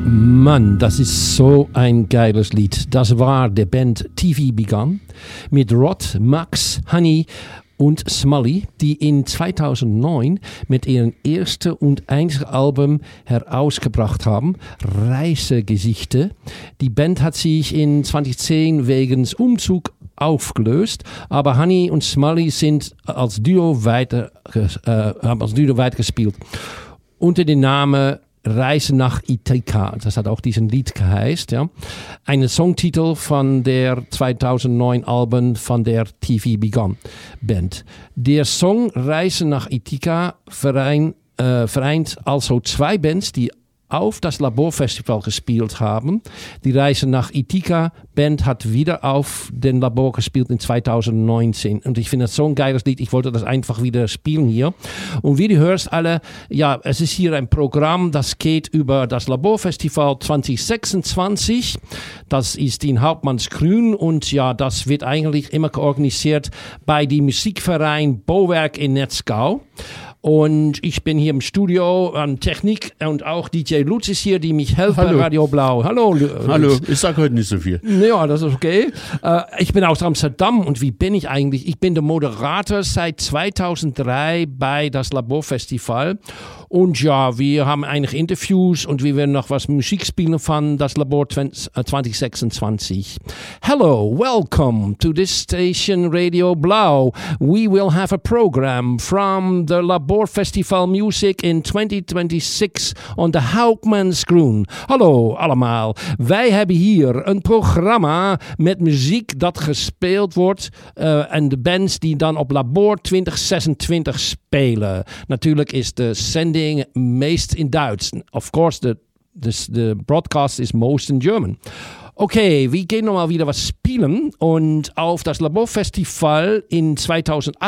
Mann, das ist so ein geiles Lied. Das war der Band TV Begun mit Rod, Max, Honey und Smully, die in 2009 mit ihrem ersten und einzigen Album herausgebracht haben, Reisegesichter. Die Band hat sich in 2010 wegen Umzug aufgelöst, aber Honey und Smully sind als Duo weitergespielt. Unter dem Namen Reise nach Ithaka, das hat auch diesen Lied geheißt, ja. Ein Songtitel von der 2009 Album von der TV Begun Band. Der Song Reise nach Ithaka vereint also zwei Bands, die auf das Laborfestival gespielt haben. Die Reise nach Ithaka Band hat wieder auf den Labor gespielt in 2019. Und ich finde das so ein geiles Lied. Ich wollte das einfach wieder spielen hier. Und wie du hörst alle, ja, es ist hier ein Programm, das geht über das Laborfestival 2026. Das ist in Hauptmannsgrün und ja, das wird eigentlich immer organisiert bei dem Musikverein Bauwerk in Netzgau. Und ich bin hier im Studio an Technik und auch DJ Lutz ist hier, die mich helfen bei Radio Blau. Hallo, Lutz. Hallo, ich sage heute nicht so viel. Ja, das ist okay. Ich bin aus Amsterdam und wie bin ich eigentlich? Ich bin der Moderator seit 2003 bei das Laborfestival. Und ja, wir haben einige Interviews und wir werden noch was Musik spielen von das Labor 2026. Hello, welcome to this station Radio Blau. We will have a program from the Labor Festival Music in 2026 on the Hauptmannsgrün. Hallo allemaal. Wij hebben hier een programma met muziek dat gespeeld wordt en de bands die dan op Labor 2026 spelen. Natuurlijk is de zending meest in Duits. Of course, the broadcast is most in German. Okay, wir gehen nochmal wieder was spielen und auf das Laborfestival in 2008